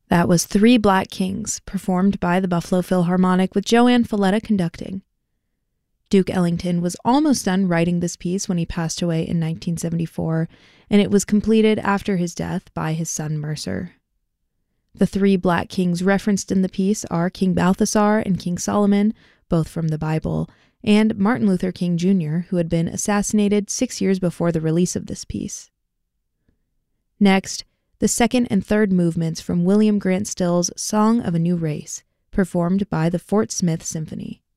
That was Three Black Kings, performed by the Buffalo Philharmonic with Joanne Falletta conducting. Duke Ellington was almost done writing this piece when he passed away in 1974, and it was completed after his death by his son Mercer. The three Black Kings referenced in the piece are King Balthasar and King Solomon, both from the Bible, and Martin Luther King Jr., who had been assassinated 6 years before the release of this piece. Next, the second and third movements from William Grant Still's Song of a New Race, performed by the Fort Smith Symphony.